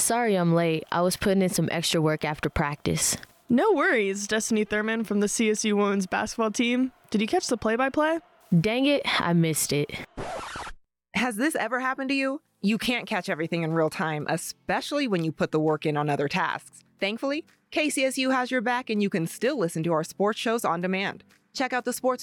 Sorry I'm late. I was putting in some extra work after practice. No worries, Destiny Thurman from the CSU women's basketball team. Did you catch the play-by-play? Dang it, I missed it. Has this ever happened to you? You can't catch everything in real time, especially when you put the work in on other tasks. Thankfully, KCSU has your back and you can still listen to our sports shows on demand. Check out the Sports